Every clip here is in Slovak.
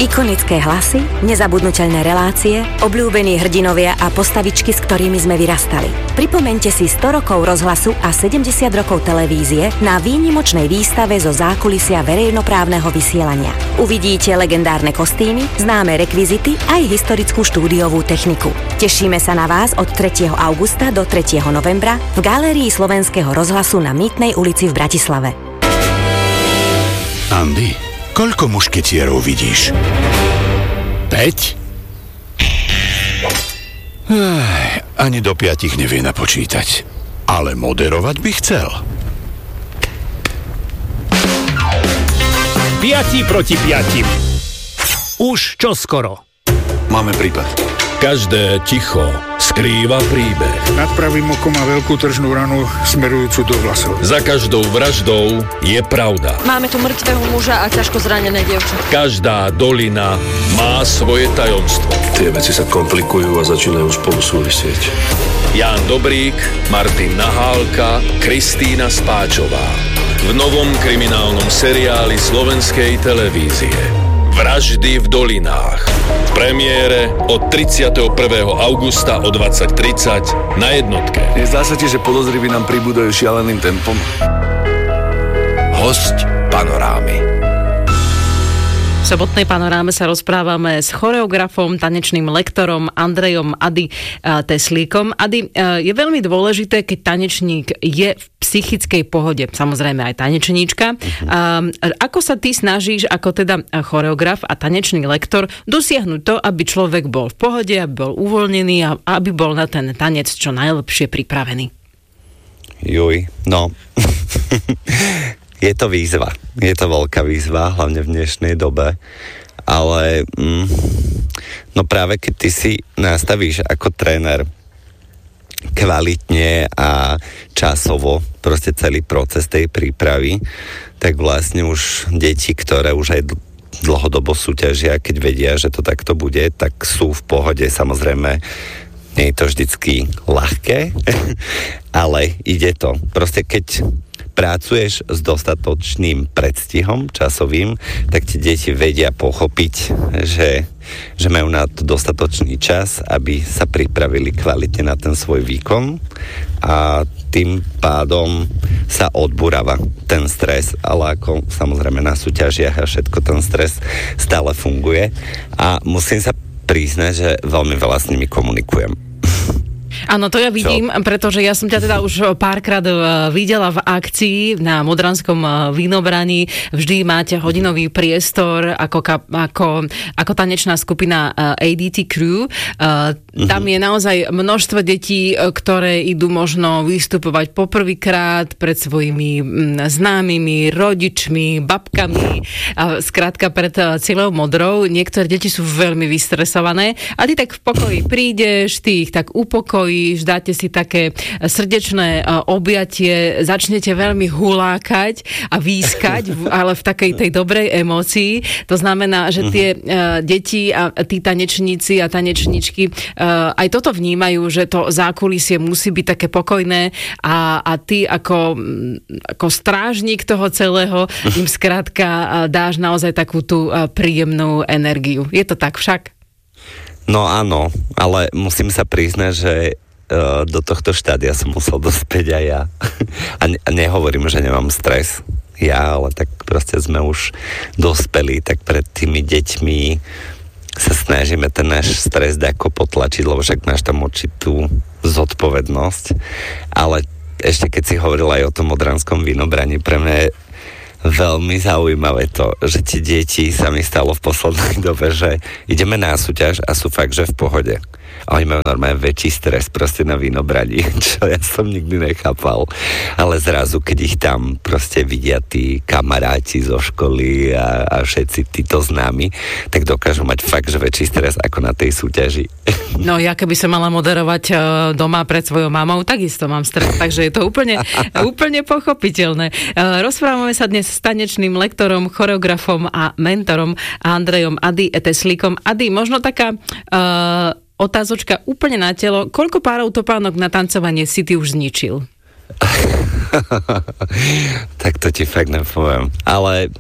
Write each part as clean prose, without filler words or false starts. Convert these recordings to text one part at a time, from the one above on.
Ikonické hlasy, nezabudnuteľné relácie, obľúbení hrdinovia a postavičky, s ktorými sme vyrastali. Pripomeňte si 100 rokov rozhlasu a 70 rokov televízie na výnimočnej výstave zo zákulisia verejnoprávneho vysielania. Uvidíte legendárne kostýmy, známe rekvizity aj historickú štúdiovú techniku. Tešíme sa na vás od 3. augusta do 3. novembra v Galérii Slovenského rozhlasu na Mýtnej ulici v Bratislave. Andy, koľko mušketierov vidíš? 5? Ani do 5 nevie napočítať. Ale moderovať by chcel. 5 proti 5. Už čoskoro. Máme prípad. Každé ticho skrýva príbeh. Nad pravým okom má veľkú tržnú ranu smerujúcu do vlasov. Za každou vraždou je pravda. Máme tu mŕtvého muža a ťažko zranené dievča. Každá dolina má svoje tajomstvo. Tie veci sa komplikujú a začínajú spolu súvisieť. Ján Dobrík, Martin Nahálka, Kristína Spáčová. V novom kriminálnom seriáli slovenskej televízie. Vraždy v dolinách. V premiére od 31. augusta o 20:30 na Jednotke. Nezdá sa ti, že podozriví nám pribúdajú šialeným tempom? Hosť Panorámy. V sobotnej panoráme sa rozprávame s choreografom, tanečným lektorom Andrejom Ady Teslíkom. Ady, je veľmi dôležité, keď tanečník je v psychickej pohode, samozrejme aj tanečníčka. Ako sa ty snažíš, ako teda choreograf a tanečný lektor, dosiahnuť to, aby človek bol v pohode, aby bol uvoľnený a aby bol na ten tanec čo najlepšie pripravený? No... Je to výzva. Je to veľká výzva, hlavne v dnešnej dobe. Ale no práve keď ty si nastavíš ako tréner kvalitne a časovo proste celý proces tej prípravy, tak vlastne už deti, ktoré už aj dlhodobo súťažia, keď vedia, že to takto bude, tak sú v pohode. Samozrejme, nie je to vždycky ľahké, ale ide to. Proste keď pracuješ s dostatočným predstihom časovým, tak ti deti vedia pochopiť, že majú na to dostatočný čas, aby sa pripravili kvalitne na ten svoj výkon a tým pádom sa odburáva ten stres, ale ako samozrejme na súťažiach a všetko ten stres stále funguje a musím sa priznať, že veľmi veľa s nimi komunikujem. Áno, to ja vidím, pretože ja som ťa teda už párkrát videla v akcii na Modranskom Vinobraní. Vždy máte hodinový priestor ako tanečná skupina ADT Crew. Tam je naozaj množstvo detí, ktoré idú možno vystupovať poprvýkrát pred svojimi známymi, rodičmi, babkami, skrátka pred celou Modrou. Niektoré deti sú veľmi vystresované a ty tak v pokoji prídeš, ty ich tak upokojíš, dáte si také srdečné objatie, začnete veľmi hulákať a výskať, ale v takej tej dobrej emócii. To znamená, že tie deti a tí tanečníci a tanečničky aj toto vnímajú, že to zákulisie musí byť také pokojné a ty ako strážnik toho celého im skrátka dáš naozaj takú tú príjemnú energiu. Je to tak však? No áno, ale musím sa priznať, že do tohto štádia som musel dospieť aj ja. A nehovorím, že nemám stres. Ja, ale tak proste sme už dospeli, tak pred tými deťmi sa snažíme ten náš stres ako potlačiť, lebo však máš tam určitú zodpovednosť. Ale ešte keď si hovorila aj o tom Modranskom Vinobraní, pre mňa je veľmi zaujímavé to, že tie deti sa mi stalo v poslednej dobe, že ideme na súťaž a sú fakt, že v pohode. A oni majú normálne väčší stres proste na Vinobraní, čo ja som nikdy nechápal. Ale zrazu, keď ich tam proste vidia tí kamaráti zo školy a všetci títo známi, tak dokážu mať fakt, že väčší stres ako na tej súťaži. No ja keby som mala moderovať doma pred svojou mamou, takisto mám stres, takže je to úplne pochopiteľné. Rozprávame sa dnes s tanečným lektorom, choreografom a mentorom Andrejom Ady Teslíkom. Ady, možno taká otázočka úplne na telo. Koľko párov topánok na tancovanie si ty už zničil? Tak to ti fakt nepoviem. Ale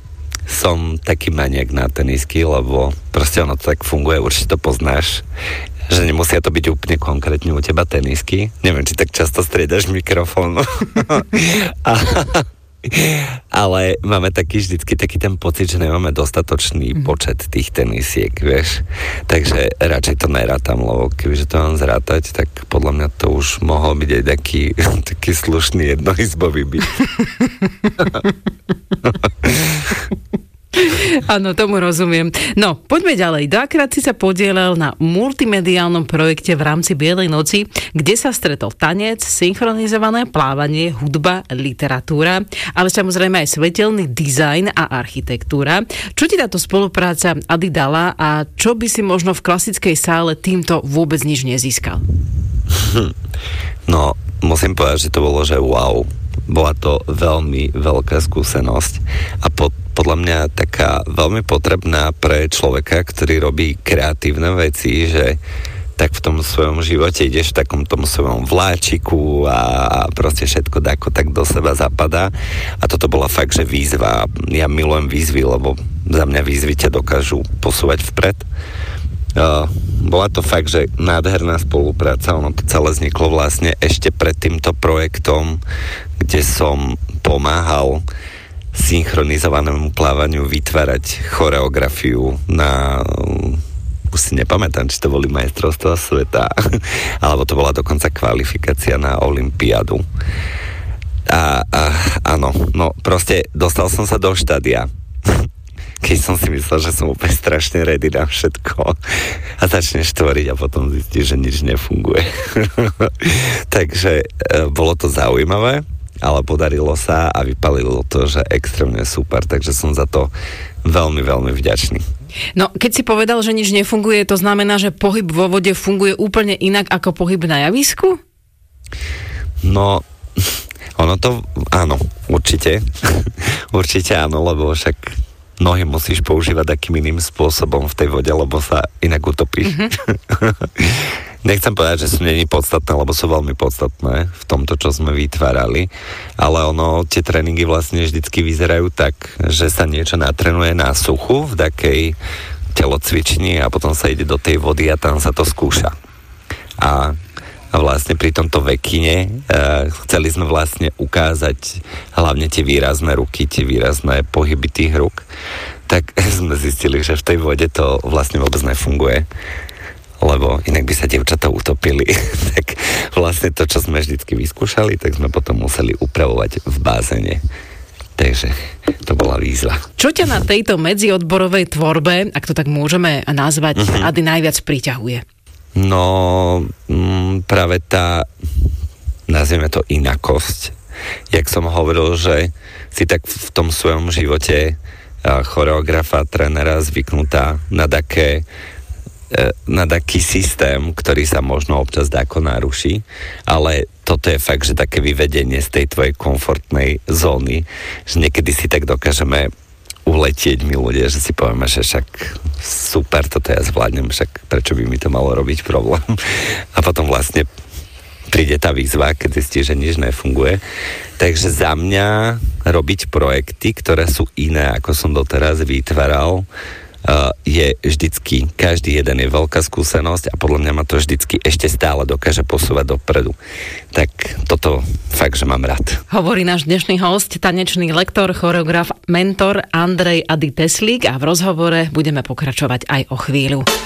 som taký maniak na tenisky, lebo proste ono to tak funguje, určite to poznáš, že nemusia to byť úplne konkrétne u teba tenisky. Neviem, či tak často striedaš mikrofón. Ale máme vždycky taký ten pocit, že nemáme dostatočný počet tých tenisiek, vieš. Takže radšej to nerátam, lebo kebyže to mám zrátať, tak podľa mňa to už mohol byť aj taký slušný jednoizbový byt. Áno, tomu rozumiem. No, poďme ďalej. Dvakrát si sa podielal na multimediálnom projekte v rámci Bielej noci, kde sa stretol tanec, synchronizované plávanie, hudba, literatúra, ale samozrejme aj svetelný dizajn a architektúra. Čo ti táto spolupráca Ady dala a čo by si možno v klasickej sále týmto vôbec nič nezískal? No, musím povedať, že to bolo, že wow. Bola to veľmi veľká skúsenosť a podľa mňa taká veľmi potrebná pre človeka, ktorý robí kreatívne veci, že tak v tom svojom živote ideš v takom tom svojom vláčiku a proste všetko tak do seba zapadá. A toto bola fakt, že výzva. Ja milujem výzvy, lebo za mňa výzvy ťa dokážu posúvať vpred. Bola to fakt, že nádherná spolupráca, ono to celé vzniklo vlastne ešte pred týmto projektom, kde som pomáhal synchronizovanému plávaniu vytvárať choreografiu na, už si nepamätám, či to boli majstrovstvá sveta, alebo to bola dokonca kvalifikácia na olympiádu. A áno, no proste dostal som sa do štádia, keď som si myslel, že som úplne strašne ready na všetko a začneš tvoriť a potom zistíš, že nič nefunguje. Takže bolo to zaujímavé, ale podarilo sa a vypalilo to, že extrémne super, takže som za to veľmi, veľmi vďačný. No, keď si povedal, že nič nefunguje, to znamená, že pohyb vo vode funguje úplne inak ako pohyb na javisku? No, ono to, áno, určite. Určite áno, lebo však nohy musíš používať takým iným spôsobom v tej vode, lebo sa inak utopíš. Nechcem povedať, že sú není podstatné, lebo sú veľmi podstatné v tomto, čo sme vytvárali, ale tie tréningy vlastne vždycky vyzerajú tak, že sa niečo natrenuje na suchu v takej telocvični a potom sa ide do tej vody a tam sa to skúša. A vlastne pri tomto vekine chceli sme vlastne ukázať hlavne tie výrazné ruky, tie výrazné pohyby tých rúk. Tak sme zistili, že v tej vode to vlastne vôbec nefunguje, lebo inak by sa dievčatá utopili. Tak vlastne to, čo sme vždycky vyskúšali, tak sme potom museli upravovať v bázene. Takže to bola výzva. Čo ťa na tejto medziodborovej tvorbe, ak to tak môžeme nazvať, Ady najviac priťahuje? No, práve tá, nazvieme to inakosť. Jak som hovoril, že si tak v tom svojom živote choreografa, trénera zvyknutá na taký systém, ktorý sa možno občas dáko naruší, ale toto je fakt, že také vyvedenie z tej tvojej komfortnej zóny, že niekedy si tak dokážeme uletieť my ľudia, že si povieme, že však super, toto ja zvládnem, však prečo by mi to malo robiť problém. A potom vlastne príde tá výzva, keď zistíš, že nič nefunguje. Takže za mňa robiť projekty, ktoré sú iné, ako som doteraz vytváral, je vždycky, každý jeden je veľká skúsenosť a podľa mňa ma to vždycky ešte stále dokáže posúvať dopredu. Tak toto fakt, že mám rád. Hovorí náš dnešný host, tanečný lektor, choreograf, mentor Andrej Ady Teslík a v rozhovore budeme pokračovať aj o chvíľu.